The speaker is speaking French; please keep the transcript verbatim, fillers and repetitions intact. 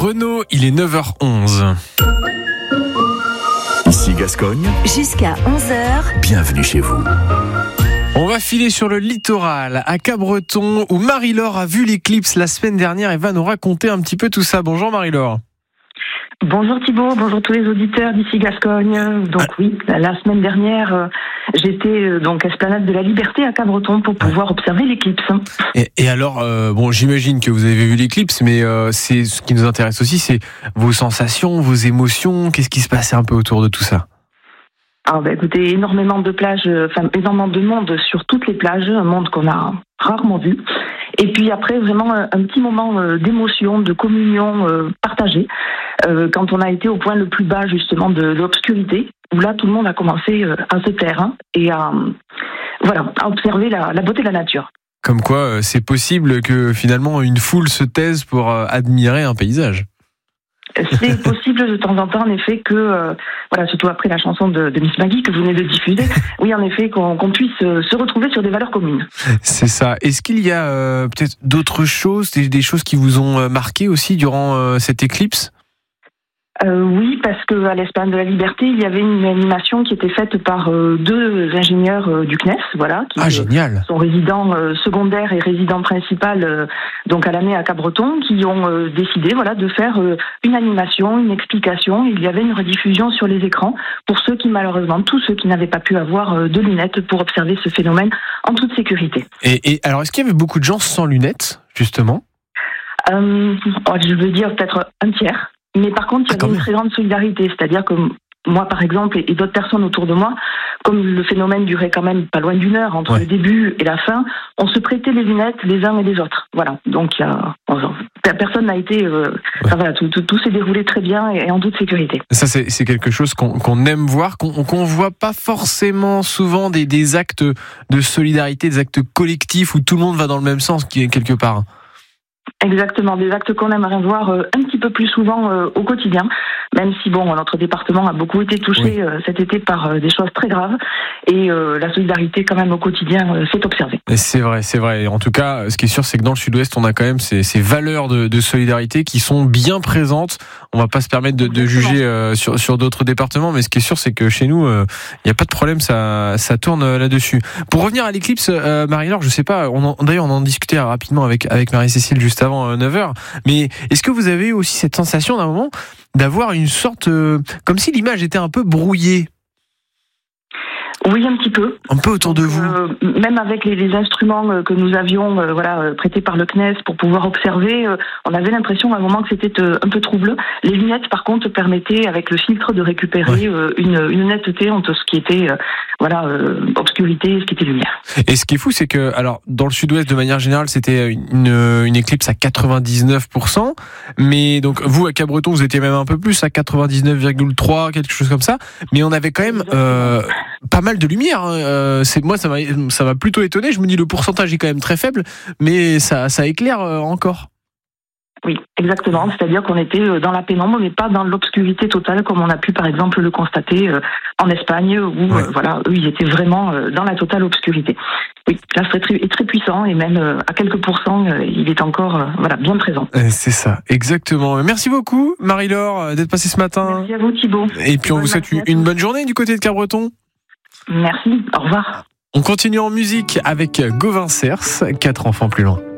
Renaud, il est neuf heures onze. Ici Gascogne. Jusqu'à onze heures. Bienvenue chez vous. On va filer sur le littoral, à Cabreton, où Marie-Laure a vu l'éclipse la semaine dernière et va nous raconter un petit peu tout ça. Bonjour Marie-Laure. Bonjour Thibaut, bonjour tous les auditeurs d'ici Gascogne. Donc ah. oui, la semaine dernière, euh, j'étais euh, donc Esplanade de la Liberté à Cabreton pour pouvoir ouais. observer l'éclipse. Et, et alors, euh, bon, j'imagine que vous avez vu l'éclipse, mais euh, c'est ce qui nous intéresse aussi, c'est vos sensations, vos émotions. Qu'est-ce qui se passait un peu autour de tout ça ? Alors, bah, écoutez, énormément de plages, enfin énormément de monde sur toutes les plages, un monde qu'on a rarement vu. Et puis après, vraiment un, un petit moment euh, d'émotion, de communion euh, partagée, euh, quand on a été au point le plus bas justement de, de l'obscurité, où là tout le monde a commencé euh, à se taire hein, et à, euh, voilà, à observer la, la beauté de la nature. Comme quoi, euh, c'est possible que finalement une foule se taise pour euh, admirer un paysage. C'est possible de temps en temps, en effet, que, euh, voilà, surtout après la chanson de, de Miss Maggie que vous venez de diffuser, oui, en effet, qu'on, qu'on puisse euh, se retrouver sur des valeurs communes. C'est ça. Est-ce qu'il y a euh, peut-être d'autres choses, des, des choses qui vous ont marqué aussi durant euh, cette éclipse ? Euh, oui, parce que à l'Esplanade de la Liberté, il y avait une animation qui était faite par euh, deux ingénieurs euh, du C N E S, voilà, qui ah, génial. Euh, sont résidents euh, secondaires et résidents principal, euh, donc à l'année à Cabreton, qui ont euh, décidé, voilà, de faire euh, une animation, une explication. Il y avait une rediffusion sur les écrans pour ceux qui, malheureusement, tous ceux qui n'avaient pas pu avoir euh, de lunettes pour observer ce phénomène en toute sécurité. Et, et alors, est-ce qu'il y avait beaucoup de gens sans lunettes, justement ? euh, Je veux dire peut-être un tiers. Mais par contre, il y avait ah, une très grande solidarité, c'est-à-dire que moi, par exemple, et d'autres personnes autour de moi, comme le phénomène durait quand même pas loin d'une heure entre ouais. le début et la fin, on se prêtait les lunettes les uns et les autres. Voilà. Donc, il y a, personne n'a été. Euh, ouais. enfin, voilà, tout, tout, tout s'est déroulé très bien et, et en toute sécurité. Ça, c'est, c'est quelque chose qu'on, qu'on aime voir, qu'on, qu'on voit pas forcément souvent des, des actes de solidarité, des actes collectifs où tout le monde va dans le même sens, qui est quelque part. Exactement, des actes qu'on aimerait voir euh, un petit peu plus souvent euh, au quotidien, même si bon, notre département a beaucoup été touché oui. euh, cet été par euh, des choses très graves et euh, la solidarité quand même au quotidien euh, s'est observée. Et c'est vrai, c'est vrai. En tout cas, ce qui est sûr, c'est que dans le Sud-Ouest, on a quand même ces, ces valeurs de, de solidarité qui sont bien présentes. On va pas se permettre de, de juger euh, sur, sur d'autres départements, mais ce qui est sûr, c'est que chez nous, il euh, n'y a pas de problème, ça, ça tourne euh, là-dessus. Pour revenir à l'éclipse, euh, Marie-Laure, je sais pas, on en, d'ailleurs, on en discutait rapidement avec, avec Marie-Cécile juste avant neuf heures, mais est-ce que vous avez aussi cette sensation d'un moment d'avoir une sorte, euh, comme si l'image était un peu brouillée ? Oui, un petit peu. Un peu autour de vous. Euh, même avec les, les instruments euh, que nous avions euh, voilà, euh, prêtés par le C N E S pour pouvoir observer, euh, on avait l'impression à un moment que c'était euh, un peu troubleux. Les lunettes, par contre, permettaient, avec le filtre, de récupérer ouais. euh, une, une netteté entre ce qui était euh, voilà, euh, obscurité et ce qui était lumière. Et ce qui est fou, c'est que, alors, dans le Sud-Ouest, de manière générale, c'était une, une éclipse à quatre-vingt-dix-neuf pour cent. Mais donc, vous, à Cabreton, vous étiez même un peu plus, à quatre-vingt-dix-neuf virgule trois, quelque chose comme ça. Mais on avait quand même euh, pas mal de lumière. Euh, c'est, moi, ça m'a, ça m'a plutôt étonné. Je me dis, le pourcentage est quand même très faible, mais ça, ça éclaire euh, encore. Oui, exactement. C'est-à-dire qu'on était dans la pénombre, mais pas dans l'obscurité totale, comme on a pu, par exemple, le constater en Espagne, où ouais. euh, voilà, eux, ils étaient vraiment dans la totale obscurité. Oui, l'astre est très, est très puissant et même à quelques pourcents, il est encore voilà, bien présent. C'est ça, exactement. Merci beaucoup, Marie-Laure, d'être passée ce matin. Merci à vous, Thibaut. Et puis, on vous souhaite une, une bonne journée du côté de Cabreton. Merci, au revoir. On continue en musique avec Gauvin Cers, quatre enfants plus loin.